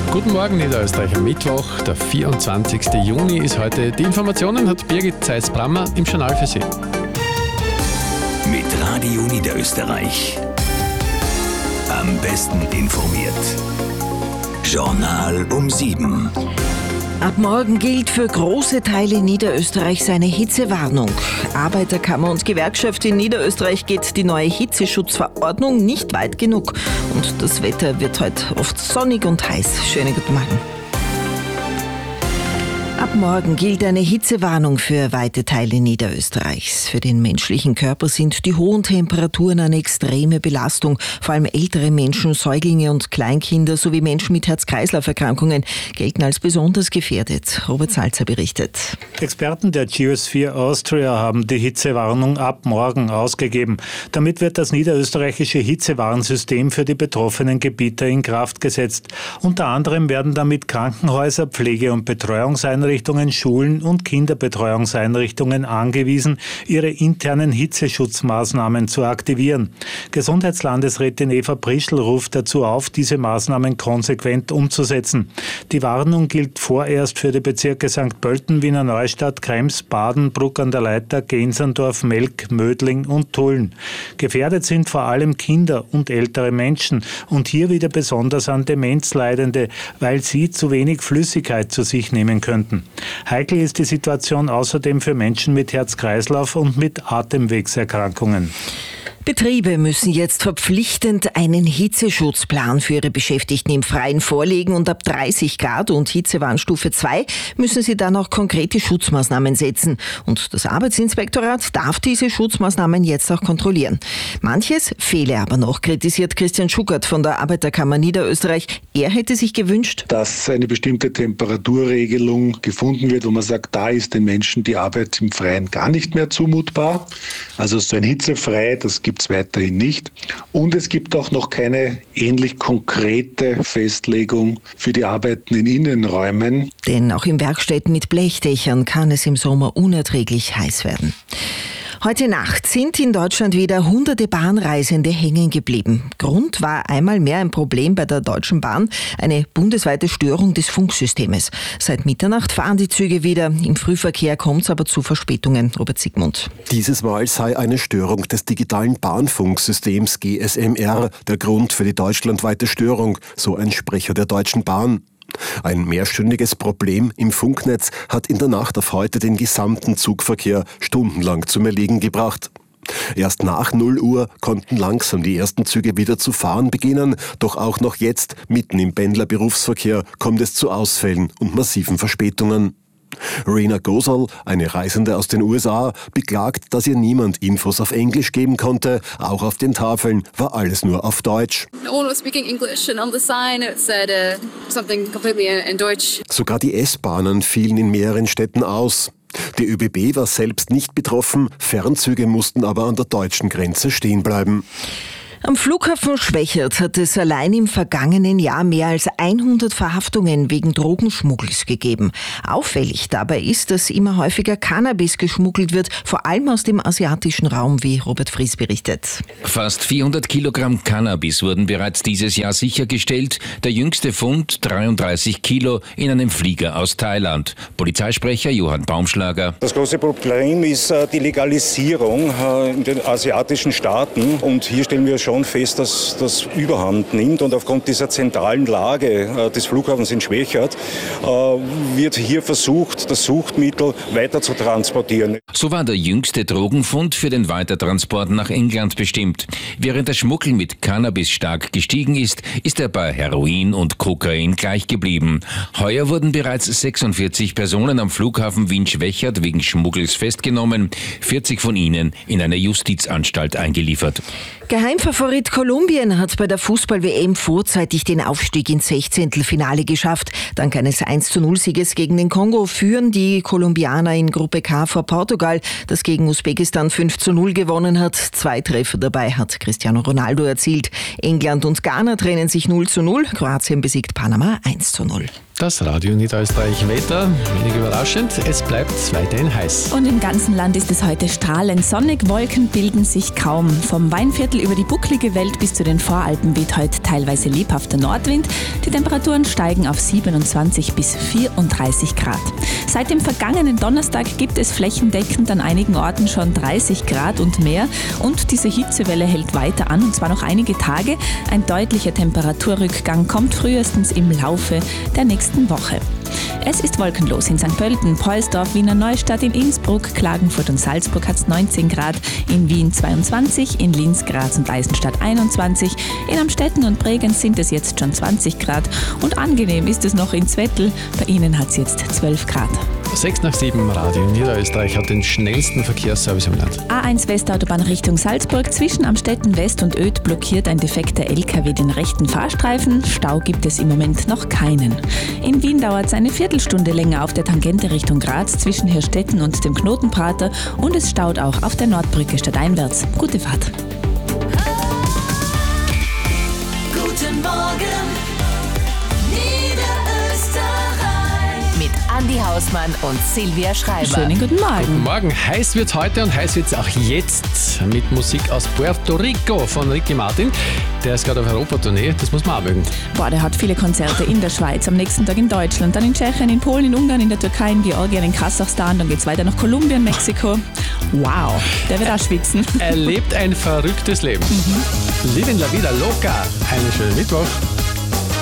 Guten Morgen Niederösterreich, am Mittwoch, der 24. Juni ist heute. Die Informationen hat Birgit Zeiss-Brammer im Journal für Sie. Mit Radio Niederösterreich. Am besten informiert. Journal um 7. Ab morgen gilt für große Teile Niederösterreichs eine Hitzewarnung. Arbeiterkammer und Gewerkschaft in Niederösterreich geht die neue Hitzeschutzverordnung nicht weit genug. Und das Wetter wird heute oft sonnig und heiß. Schönen guten Morgen. Ab morgen gilt eine Hitzewarnung für weite Teile Niederösterreichs. Für den menschlichen Körper sind die hohen Temperaturen eine extreme Belastung. Vor allem ältere Menschen, Säuglinge und Kleinkinder sowie Menschen mit Herz-Kreislauf-Erkrankungen gelten als besonders gefährdet. Robert Salzer berichtet. Experten der Geosphere Austria haben die Hitzewarnung ab morgen ausgegeben. Damit wird das niederösterreichische Hitzewarnsystem für die betroffenen Gebiete in Kraft gesetzt. Unter anderem werden damit Krankenhäuser, Pflege- und Betreuungseinrichtungen, Schulen und Kinderbetreuungseinrichtungen angewiesen, ihre internen Hitzeschutzmaßnahmen zu aktivieren. Gesundheitslandesrätin Eva Prischl ruft dazu auf, diese Maßnahmen konsequent umzusetzen. Die Warnung gilt vorerst für die Bezirke St. Pölten, Wiener Neustadt, Krems, Baden, Bruck an der Leitha, Genserndorf, Melk, Mödling und Tulln. Gefährdet sind vor allem Kinder und ältere Menschen und hier wieder besonders an Demenz Leidende, weil sie zu wenig Flüssigkeit zu sich nehmen könnten. Heikel ist die Situation außerdem für Menschen mit Herz-Kreislauf und mit Atemwegserkrankungen. Betriebe müssen jetzt verpflichtend einen Hitzeschutzplan für ihre Beschäftigten im Freien vorlegen und ab 30 Grad und Hitzewarnstufe 2 müssen sie dann auch konkrete Schutzmaßnahmen setzen. Und das Arbeitsinspektorat darf diese Schutzmaßnahmen jetzt auch kontrollieren. Manches fehle aber noch, kritisiert Christian Schuckert von der Arbeiterkammer Niederösterreich. Er hätte sich gewünscht, dass eine bestimmte Temperaturregelung gefunden wird, wo man sagt, da ist den Menschen die Arbeit im Freien gar nicht mehr zumutbar. Also so ein hitzefrei, das gibt es weiterhin nicht. Und es gibt auch noch keine ähnlich konkrete Festlegung für die Arbeiten in Innenräumen. Denn auch in Werkstätten mit Blechdächern kann es im Sommer unerträglich heiß werden. Heute Nacht sind in Deutschland wieder hunderte Bahnreisende hängen geblieben. Grund war einmal mehr ein Problem bei der Deutschen Bahn, eine bundesweite Störung des Funksystems. Seit Mitternacht fahren die Züge wieder. Im Frühverkehr kommt es aber zu Verspätungen. Robert Sigmund. Dieses Mal sei eine Störung des digitalen Bahnfunksystems GSMR der Grund für die deutschlandweite Störung, so ein Sprecher der Deutschen Bahn. Ein mehrstündiges Problem im Funknetz hat in der Nacht auf heute den gesamten Zugverkehr stundenlang zum Erliegen gebracht. Erst nach 0 Uhr konnten langsam die ersten Züge wieder zu fahren beginnen, doch auch noch jetzt, mitten im Pendlerberufsverkehr, kommt es zu Ausfällen und massiven Verspätungen. Rena Gosal, eine Reisende aus den USA, beklagt, dass ihr niemand Infos auf Englisch geben konnte. Auch auf den Tafeln war alles nur auf Deutsch. All was speaking English and on the sign it said something completely in Deutsch. Sogar die S-Bahnen fielen in mehreren Städten aus. Die ÖBB war selbst nicht betroffen, Fernzüge mussten aber an der deutschen Grenze stehen bleiben. Am Flughafen Schwechat hat es allein im vergangenen Jahr mehr als 100 Verhaftungen wegen Drogenschmuggels gegeben. Auffällig dabei ist, dass immer häufiger Cannabis geschmuggelt wird, vor allem aus dem asiatischen Raum, wie Robert Fries berichtet. Fast 400 Kilogramm Cannabis wurden bereits dieses Jahr sichergestellt. Der jüngste Fund 33 Kilo in einem Flieger aus Thailand. Polizeisprecher Johann Baumschlager. Das große Problem ist die Legalisierung in den asiatischen Staaten. Und hier stellen wir schon fest, dass das Überhand nimmt und aufgrund dieser zentralen Lage des Flughafens in Schwechat wird hier versucht, das Suchtmittel weiter zu transportieren. So war der jüngste Drogenfund für den Weitertransport nach England bestimmt. Während der Schmuggel mit Cannabis stark gestiegen ist, ist er bei Heroin und Kokain gleich geblieben. Heuer wurden bereits 46 Personen am Flughafen Wien-Schwechat wegen Schmuggels festgenommen, 40 von ihnen in eine Justizanstalt eingeliefert. Geheimfavorit Kolumbien hat bei der Fußball-WM vorzeitig den Aufstieg ins 16. geschafft. Dank eines 1:0-Sieges gegen den Kongo führen die Kolumbianer in Gruppe K vor Portugal, das gegen Usbekistan 5:0 gewonnen hat. 2 Treffer dabei hat Cristiano Ronaldo erzielt. England und Ghana trennen sich 0:0. Kroatien besiegt Panama 1:0. Das Radio Niederösterreich Wetter, wenig überraschend, es bleibt weiterhin heiß. Und im ganzen Land ist es heute strahlend sonnig, Wolken bilden sich kaum. Vom Weinviertel über die bucklige Welt bis zu den Voralpen weht heute teilweise lebhafter Nordwind. Die Temperaturen steigen auf 27 bis 34 Grad. Seit dem vergangenen Donnerstag gibt es flächendeckend an einigen Orten schon 30 Grad und mehr. Und diese Hitzewelle hält weiter an, und zwar noch einige Tage. Ein deutlicher Temperaturrückgang kommt frühestens im Laufe der nächsten Woche. Es ist wolkenlos in St. Pölten, Pollsdorf, Wiener Neustadt, in Innsbruck, Klagenfurt und Salzburg hat es 19 Grad, in Wien 22, in Linz, Graz und Eisenstadt 21, in Amstetten und Bregenz sind es jetzt schon 20 Grad und angenehm ist es noch in Zwettl, bei ihnen hat es jetzt 12 Grad. 6 nach 7, Radio Niederösterreich hat den schnellsten Verkehrsservice im Land. A1 Westautobahn Richtung Salzburg, zwischen Amstetten West und Oedt blockiert ein defekter LKW den rechten Fahrstreifen. Stau gibt es im Moment noch keinen. In Wien dauert es eine Viertelstunde länger auf der Tangente Richtung Graz zwischen Hirstetten und dem Knotenprater und es staut auch auf der Nordbrücke stadteinwärts. Gute Fahrt. Guten Morgen, mit Andi Hausmann und Silvia Schreiber. Schönen guten Morgen. Guten Morgen. Heiß wird's heute und heiß wird's auch jetzt mit Musik aus Puerto Rico von Ricky Martin. Der ist gerade auf Europatournee, das muss man auch mögen. Boah, der hat viele Konzerte in der Schweiz, am nächsten Tag in Deutschland, dann in Tschechien, in Polen, in Ungarn, in der Türkei, in Georgien, in Kasachstan, dann geht's weiter nach Kolumbien, Mexiko. Wow, der wird auch schwitzen. Er lebt ein verrücktes Leben. Living la vida loca. Einen schönen Mittwoch.